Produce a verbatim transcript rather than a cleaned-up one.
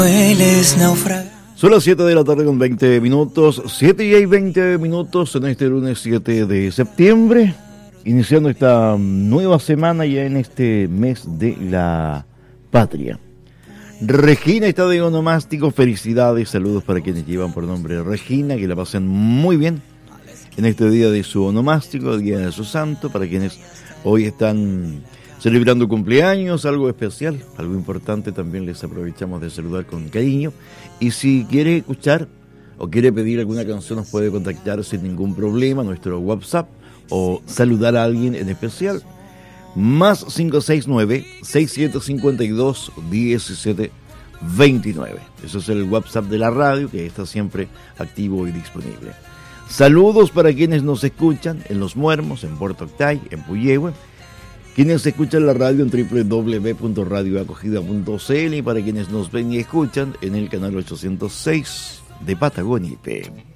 Son las siete de la tarde con veinte minutos, siete y hay veinte minutos en este lunes siete de septiembre, iniciando esta nueva semana ya en este mes de la patria. Regina está de onomástico, felicidades, saludos para quienes llevan por nombre Regina, que la pasen muy bien en este día de su onomástico, el día de su santo, para quienes hoy están celebrando cumpleaños, algo especial, algo importante, también les aprovechamos de saludar con cariño. Y si quiere escuchar o quiere pedir alguna canción, nos puede contactar sin ningún problema, nuestro WhatsApp, o saludar a alguien en especial. Más cinco seis nueve, seis siete cinco dos, uno siete dos nueve. Eso es el WhatsApp de la radio, que está siempre activo y disponible. Saludos para quienes nos escuchan en Los Muermos, en Puerto Octay, en Puyehue, quienes escuchan la radio en doble u doble u doble u punto radio acogida punto c l, y para quienes nos ven y escuchan en el canal ochocientos seis de Patagonia I P.